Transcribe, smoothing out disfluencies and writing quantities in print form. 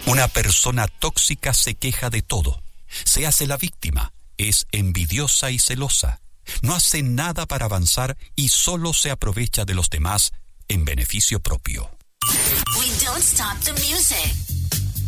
Una persona tóxica se queja de todo, se hace la víctima, es envidiosa y celosa, no hace nada para avanzar y solo se aprovecha de los demás en beneficio propio. We don't stop the music.